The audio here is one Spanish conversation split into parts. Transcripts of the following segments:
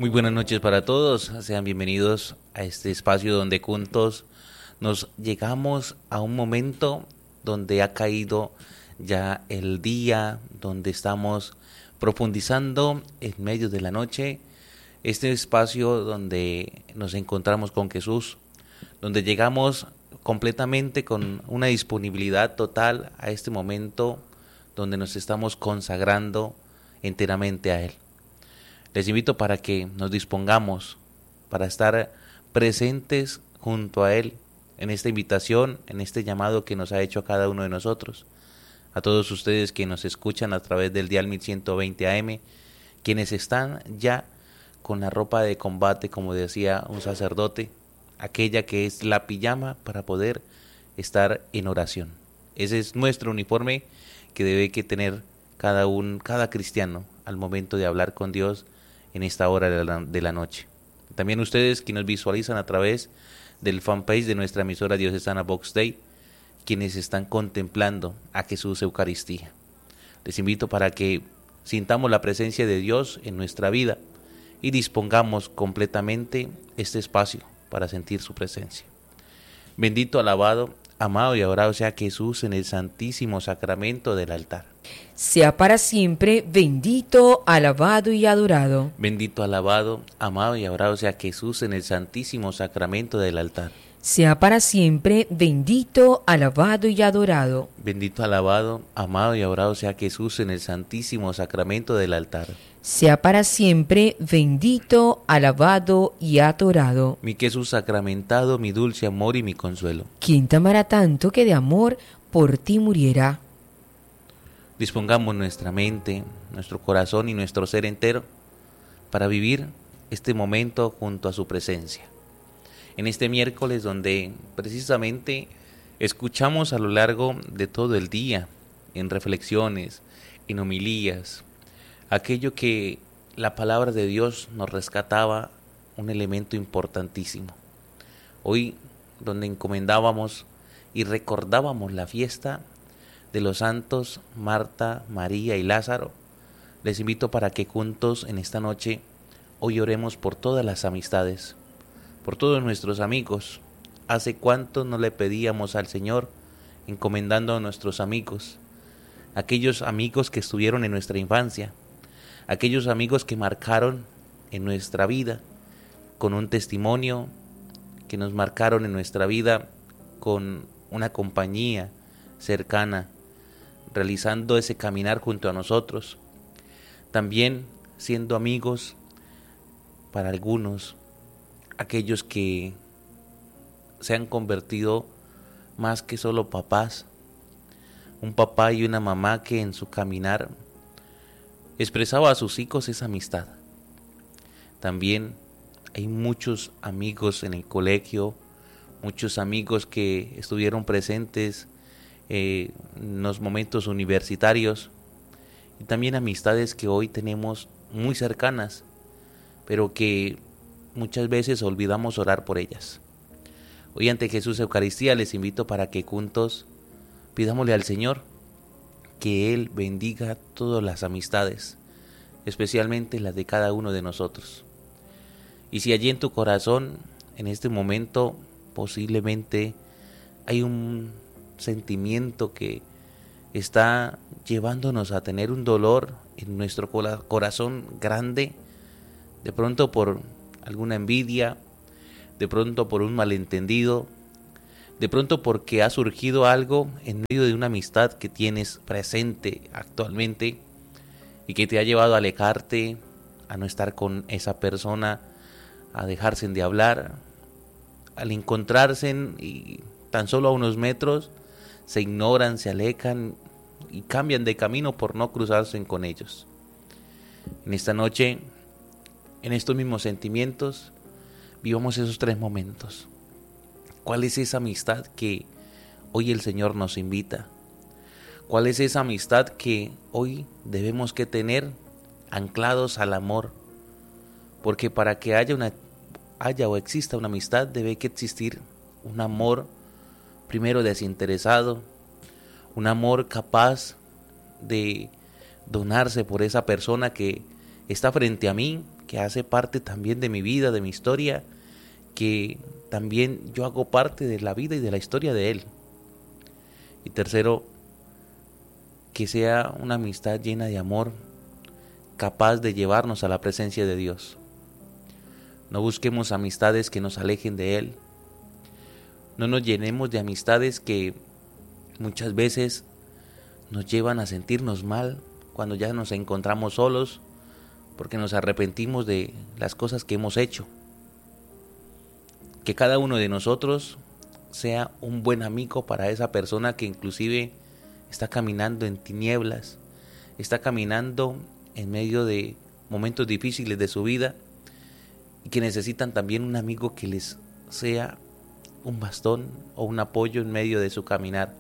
Muy buenas noches para todos, sean bienvenidos a este espacio donde juntos nos llegamos a un momento donde ha caído ya el día, donde estamos profundizando en medio de la noche, este espacio donde nos encontramos con Jesús, donde llegamos completamente con una disponibilidad total a este momento donde nos estamos consagrando enteramente a Él. Les invito para que nos dispongamos para estar presentes junto a Él en esta invitación, en este llamado que nos ha hecho a cada uno de nosotros. A todos ustedes que nos escuchan a través del dial 1120 AM, quienes están ya con la ropa de combate, como decía un sacerdote, aquella que es la pijama para poder estar en oración. Ese es nuestro uniforme que debe que tener cada cristiano al momento de hablar con Dios en esta hora de la noche. También ustedes que nos visualizan a través del fanpage de nuestra emisora diocesana Vox Dei, quienes están contemplando a Jesús Eucaristía. Les invito para que sintamos la presencia de Dios en nuestra vida y dispongamos completamente este espacio para sentir su presencia. Bendito, alabado, amado y adorado sea Jesús en el santísimo sacramento del altar. Sea para siempre bendito, alabado y adorado. Bendito, alabado, amado y adorado sea Jesús en el santísimo sacramento del altar. Sea para siempre bendito, alabado y adorado. Bendito, alabado, amado y adorado sea Jesús en el santísimo sacramento del altar. Sea para siempre bendito, alabado y adorado. Mi Jesús sacramentado, mi dulce amor y mi consuelo. ¿Quién te amará tanto que de amor por ti muriera? Dispongamos nuestra mente, nuestro corazón y nuestro ser entero para vivir este momento junto a su presencia. En este miércoles donde precisamente escuchamos a lo largo de todo el día, en reflexiones, en homilías, aquello que la palabra de Dios nos rescataba, un elemento importantísimo. Hoy, donde encomendábamos y recordábamos la fiesta de los santos Marta, María y Lázaro, les invito para que juntos en esta noche hoy oremos por todas las amistades, por todos nuestros amigos. ¿Hace cuánto no le pedíamos al Señor encomendando a nuestros amigos, aquellos amigos que estuvieron en nuestra infancia, aquellos amigos que marcaron en nuestra vida con un testimonio, que nos marcaron en nuestra vida con una compañía cercana, realizando ese caminar junto a nosotros, también siendo amigos para algunos, aquellos que se han convertido más que solo papás, un papá y una mamá que en su caminar expresaba a sus hijos esa amistad. También hay muchos amigos en el colegio, muchos amigos que estuvieron presentes en los momentos universitarios y también amistades que hoy tenemos muy cercanas, pero que muchas veces olvidamos orar por ellas. Hoy ante Jesús Eucaristía les invito para que juntos pidámosle al Señor que Él bendiga todas las amistades, especialmente las de cada uno de nosotros. Y si allí en tu corazón, en este momento, posiblemente hay un sentimiento que está llevándonos a tener un dolor en nuestro corazón grande, de pronto por alguna envidia, de pronto por un malentendido, de pronto porque ha surgido algo en medio de una amistad que tienes presente actualmente y que te ha llevado a alejarte, a no estar con esa persona, a dejarse de hablar, al encontrarse y tan solo a unos metros se ignoran, se alejan y cambian de camino por no cruzarse con ellos. En esta noche, en estos mismos sentimientos, vivamos esos 3 momentos. ¿Cuál es esa amistad que hoy el Señor nos invita? ¿Cuál es esa amistad que hoy debemos que tener anclados al amor? Porque para que haya o exista una amistad debe que existir un amor primero desinteresado, un amor capaz de donarse por esa persona que está frente a mí, que hace parte también de mi vida, de mi historia, que también yo hago parte de la vida y de la historia de él. Y tercero, que sea una amistad llena de amor, capaz de llevarnos a la presencia de Dios. No busquemos amistades que nos alejen de Él. No nos llenemos de amistades que muchas veces nos llevan a sentirnos mal cuando ya nos encontramos solos, porque nos arrepentimos de las cosas que hemos hecho. Que cada uno de nosotros sea un buen amigo para esa persona que inclusive está caminando en tinieblas, está caminando en medio de momentos difíciles de su vida y que necesitan también un amigo que les sea un bastón o un apoyo en medio de su caminar.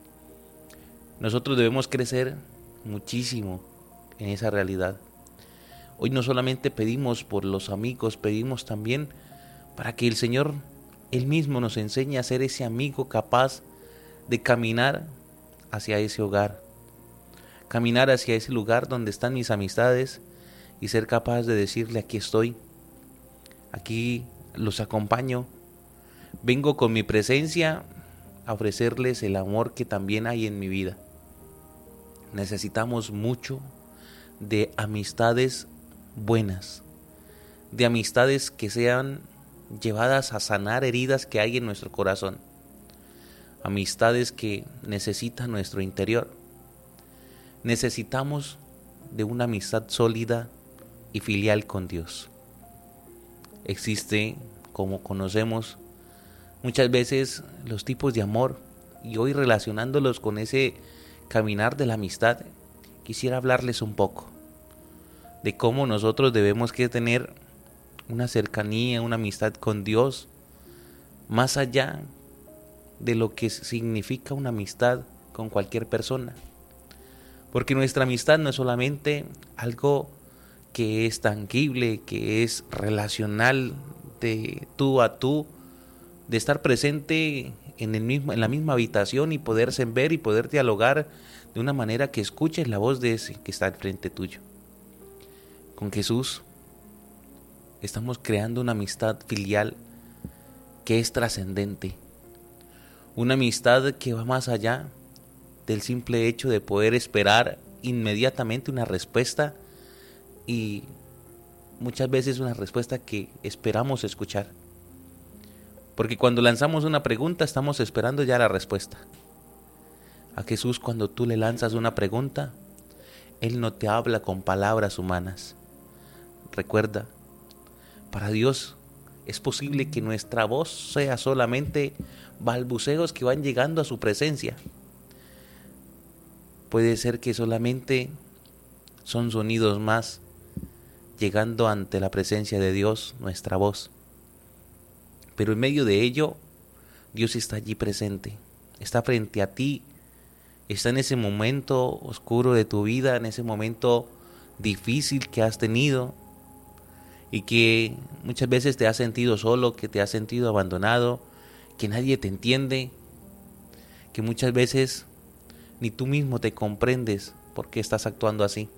Nosotros debemos crecer muchísimo en esa realidad. Hoy no solamente pedimos por los amigos, pedimos también para que el Señor Él mismo nos enseñe a ser ese amigo capaz de caminar hacia ese hogar, caminar hacia ese lugar donde están mis amistades y ser capaz de decirle: aquí estoy, aquí los acompaño, vengo con mi presencia a ofrecerles el amor que también hay en mi vida. Necesitamos mucho de amistades buenas, de amistades que sean llevadas a sanar heridas que hay en nuestro corazón, amistades que necesitan nuestro interior. Necesitamos de una amistad sólida y filial con Dios. Existe, como conocemos, muchas veces los tipos de amor, y hoy relacionándolos con ese caminar de la amistad, quisiera hablarles un poco de cómo nosotros debemos que tener una cercanía, una amistad con Dios, más allá de lo que significa una amistad con cualquier persona. Porque nuestra amistad no es solamente algo que es tangible, que es relacional, de tú a tú, de estar presente en la misma habitación y poderse ver y poder dialogar de una manera que escuches la voz de ese que está al frente tuyo. Con Jesús estamos creando una amistad filial que es trascendente, una amistad que va más allá del simple hecho de poder esperar inmediatamente una respuesta, y muchas veces una respuesta que esperamos escuchar. Porque cuando lanzamos una pregunta estamos esperando ya la respuesta. A Jesús, cuando tú le lanzas una pregunta, Él no te habla con palabras humanas. Recuerda, para Dios es posible que nuestra voz sea solamente balbuceos que van llegando a su presencia. Puede ser que solamente son sonidos más llegando ante la presencia de Dios, nuestra voz. Pero en medio de ello, Dios está allí presente, está frente a ti, está en ese momento oscuro de tu vida, en ese momento difícil que has tenido y que muchas veces te has sentido solo, que te has sentido abandonado, que nadie te entiende, que muchas veces ni tú mismo te comprendes por qué estás actuando así.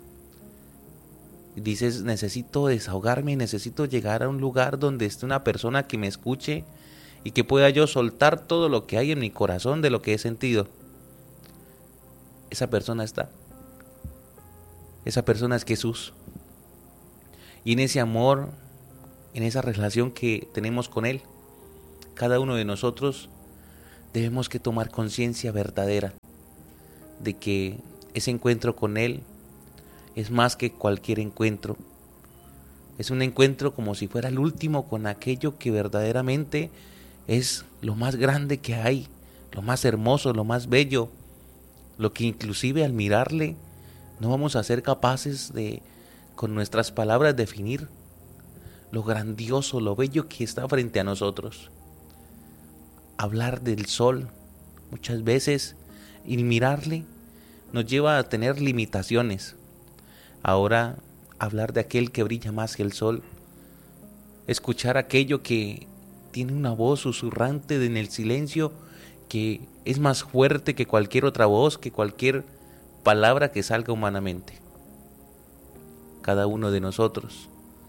Dices: necesito desahogarme, necesito llegar a un lugar donde esté una persona que me escuche y que pueda yo soltar todo lo que hay en mi corazón de lo que he sentido. Esa persona está. Esa persona es Jesús. Y en ese amor, en esa relación que tenemos con Él, cada uno de nosotros debemos que tomar conciencia verdadera de que ese encuentro con Él es más que cualquier encuentro. Es un encuentro como si fuera el último con aquello que verdaderamente es lo más grande que hay, lo más hermoso, lo más bello, lo que inclusive al mirarle no vamos a ser capaces de, con nuestras palabras, definir lo grandioso, lo bello que está frente a nosotros. Hablar del sol muchas veces y mirarle nos lleva a tener limitaciones. Ahora, hablar de aquel que brilla más que el sol, escuchar aquello que tiene una voz susurrante en el silencio que es más fuerte que cualquier otra voz, que cualquier palabra que salga humanamente. Cada uno de nosotros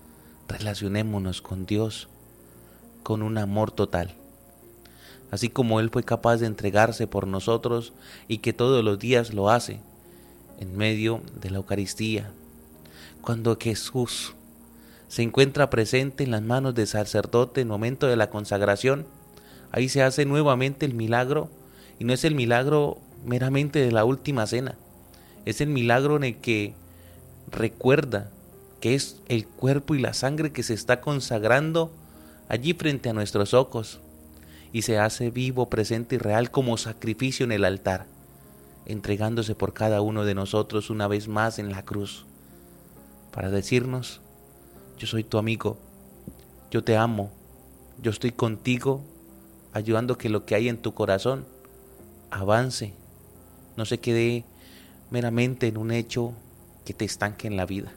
relacionémonos con Dios con un amor total. Así como Él fue capaz de entregarse por nosotros y que todos los días lo hace en medio de la Eucaristía. Cuando Jesús se encuentra presente en las manos del sacerdote en el momento de la consagración, ahí se hace nuevamente el milagro, y no es el milagro meramente de la última cena, es el milagro en el que recuerda que es el cuerpo y la sangre que se está consagrando allí frente a nuestros ojos, y se hace vivo, presente y real como sacrificio en el altar, entregándose por cada uno de nosotros una vez más en la cruz, para decirnos: yo soy tu amigo, yo te amo, yo estoy contigo, ayudando que lo que hay en tu corazón avance, no se quede meramente en un hecho que te estanque en la vida.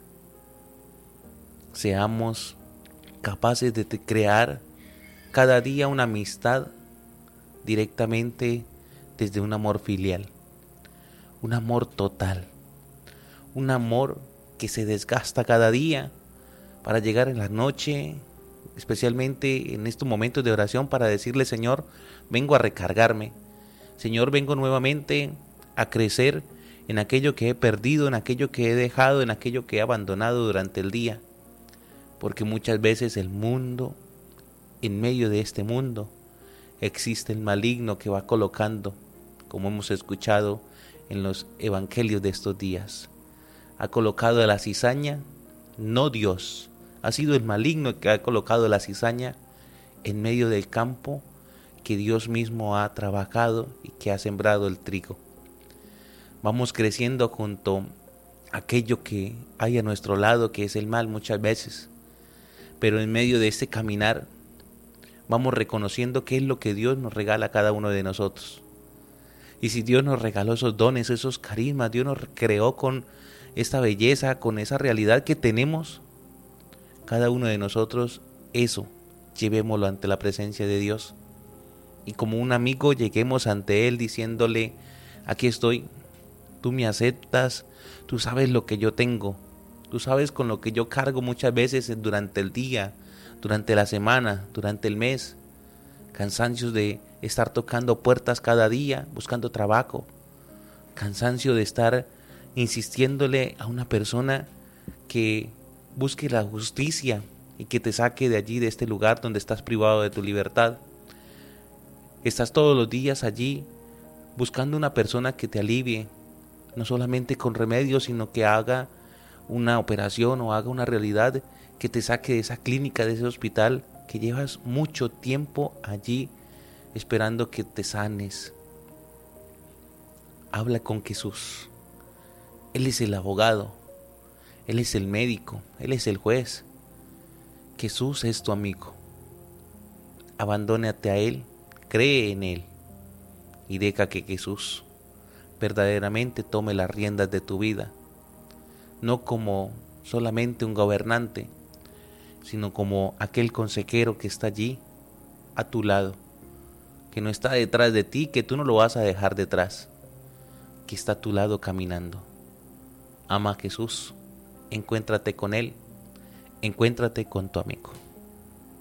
Seamos capaces de crear cada día una amistad directamente desde un amor filial, un amor total, un amor que se desgasta cada día para llegar en la noche, especialmente en estos momentos de oración, para decirle: Señor, vengo a recargarme, Señor, vengo nuevamente a crecer en aquello que he perdido, en aquello que he dejado, en aquello que he abandonado durante el día, porque muchas veces el mundo, en medio de este mundo, existe el maligno que va colocando, como hemos escuchado en los evangelios de estos días, ha colocado la cizaña, no Dios, ha sido el maligno el que ha colocado la cizaña en medio del campo que Dios mismo ha trabajado y que ha sembrado el trigo. Vamos creciendo junto a aquello que hay a nuestro lado, que es el mal muchas veces, pero en medio de este caminar vamos reconociendo qué es lo que Dios nos regala a cada uno de nosotros. Y si Dios nos regaló esos dones, esos carismas, Dios nos creó con esta belleza, con esa realidad que tenemos, cada uno de nosotros, eso, llevémoslo ante la presencia de Dios. Y como un amigo lleguemos ante Él diciéndole: aquí estoy, tú me aceptas, tú sabes lo que yo tengo, tú sabes con lo que yo cargo muchas veces durante el día, durante la semana, durante el mes, cansancios de estar tocando puertas cada día, buscando trabajo, cansancio de estar insistiéndole a una persona que busque la justicia y que te saque de allí, de este lugar donde estás privado de tu libertad. Estás todos los días allí buscando una persona que te alivie, no solamente con remedios, sino que haga una operación o haga una realidad que te saque de esa clínica, de ese hospital que llevas mucho tiempo allí esperando que te sanes. Habla con Jesús. Él es el abogado, Él es el médico, Él es el juez. Jesús es tu amigo. Abandónate a Él, cree en Él y deja que Jesús verdaderamente tome las riendas de tu vida, no como solamente un gobernante, sino como aquel consejero que está allí a tu lado, que no está detrás de ti, que tú no lo vas a dejar detrás, que está a tu lado caminando. Ama a Jesús, encuéntrate con Él, encuéntrate con tu amigo.